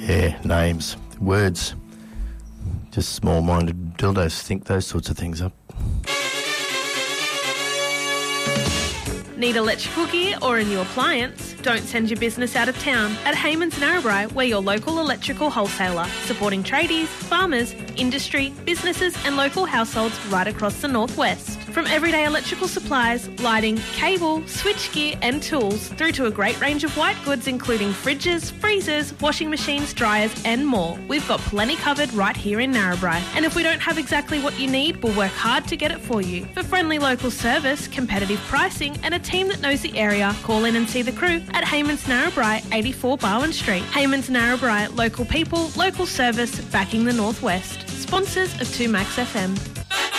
Yeah, names, words. Just small-minded dildos think those sorts of things up. Need electrical gear or a new appliance? Don't send your business out of town. At Hayman's Narrabri, we're your local electrical wholesaler, supporting tradies, farmers, industry, businesses and local households right across the northwest. From everyday electrical supplies, lighting, cable, switchgear and tools, through to a great range of white goods including fridges, freezers, washing machines, dryers and more. We've got plenty covered right here in Narrabri. And if we don't have exactly what you need, we'll work hard to get it for you. For friendly local service, competitive pricing and a team that knows the area, call in and see the crew at Hayman's Narrabri, 84 Barwon Street. Hayman's Narrabri, local people, local service, backing the northwest. Sponsors of 2Max FM.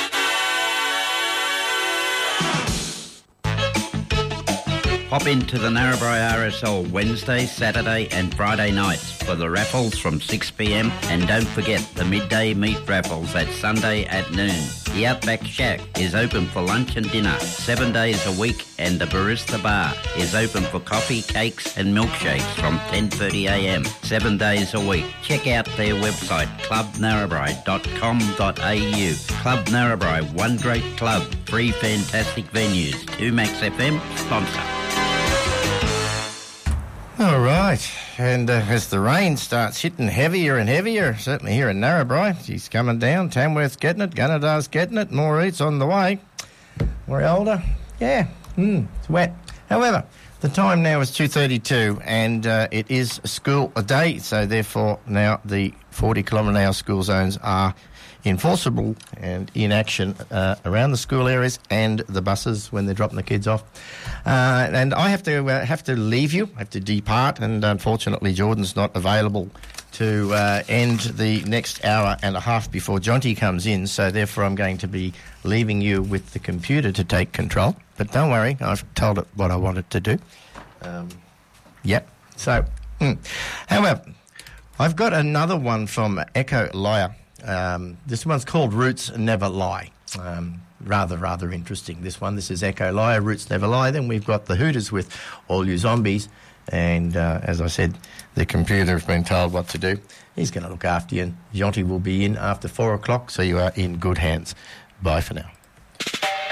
Pop into the Narrabri RSL Wednesday, Saturday and Friday nights for the raffles from 6pm, and don't forget the midday meat raffles at Sunday at noon. The Outback Shack is open for lunch and dinner 7 days a week, and the Barista Bar is open for coffee, cakes and milkshakes from 10:30am 7 days a week. Check out their website clubnarrabri.com.au. Club Narrabri, one great club, three fantastic venues. 2Max FM sponsor. All right, and as the rain starts hitting heavier and heavier, certainly here in Narrabri, she's coming down, Tamworth's getting it, Gunnedar's getting it, Morreet's on the way. We're older, yeah, it's wet. However, the time now is 2:32 and it is school a day, so therefore now the 40km/h school zones are enforceable and in action around the school areas and the buses when they're dropping the kids off. And I have to leave you, I have to depart, and unfortunately Jordan's not available to end the next hour and a half before Jonty comes in, so therefore I'm going to be leaving you with the computer to take control. But don't worry, I've told it what I want it to do. Yep, so, however, I've got another one from Echo Lyre. This one's called Roots Never Lie. Rather interesting, this one. This is Echo Lyre, Roots Never Lie. Then we've got the Hooters with All You Zombies. And as I said, the computer has been told what to do. He's going to look after you. And Jonty will be in after 4 o'clock, so you are in good hands. Bye for now.